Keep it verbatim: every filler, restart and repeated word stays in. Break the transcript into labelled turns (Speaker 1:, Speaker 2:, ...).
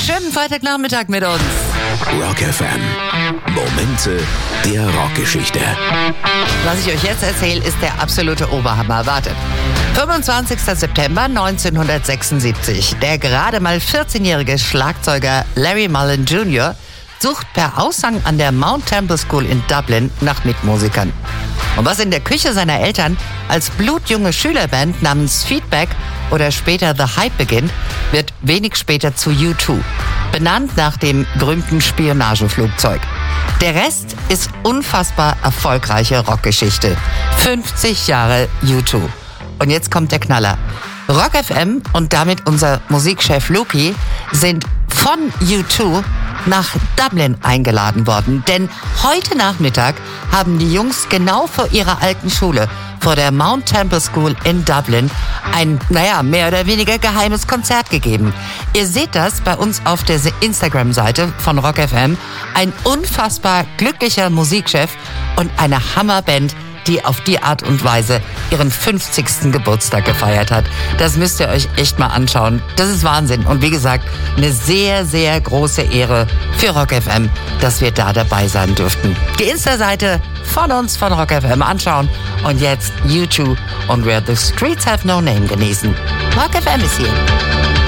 Speaker 1: Schönen Freitagnachmittag mit uns.
Speaker 2: Rock F M. Momente der Rockgeschichte.
Speaker 1: Was ich euch jetzt erzähle, ist der absolute Oberhammer. Wartet. fünfundzwanzigster September neunzehnhundertsechsundsiebzig. Der gerade mal vierzehnjährige Schlagzeuger Larry Mullen Junior sucht per Aushang an der Mount Temple School in Dublin nach Mitmusikern. Und was in der Küche seiner Eltern als blutjunge Schülerband namens Feedback oder später The Hype beginnt, wird wenig später zu U zwei, benannt nach dem berühmten Spionageflugzeug. Der Rest ist unfassbar erfolgreiche Rockgeschichte. fünfzig Jahre U zwei. Und jetzt kommt der Knaller. Rock F M und damit unser Musikchef Luki sind von U zwei nach Dublin eingeladen worden. Denn heute Nachmittag haben die Jungs genau vor ihrer alten Schule, vor der Mount Temple School in Dublin, ein, naja, mehr oder weniger geheimes Konzert gegeben. Ihr seht das bei uns auf der Instagram-Seite von Rock F M. Ein unfassbar glücklicher Musikchef und eine Hammerband, die auf die Art und Weise ihren fünfzigsten Geburtstag gefeiert hat. Das müsst ihr euch echt mal anschauen. Das ist Wahnsinn. Und wie gesagt, eine sehr, sehr große Ehre für Rock F M, dass wir da dabei sein dürften. Die Insta-Seite von uns, von Rock F M, anschauen. Und jetzt U zwei und Where the Streets Have No Name genießen. Rock F M ist hier.